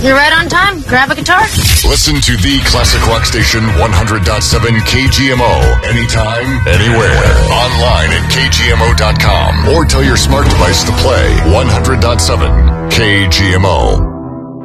You're right on time. Grab a guitar. Listen to the classic rock station 100.7 KGMO. Anytime, anywhere. Online at KGMO.com. Or tell your smart device to play 100.7 KGMO.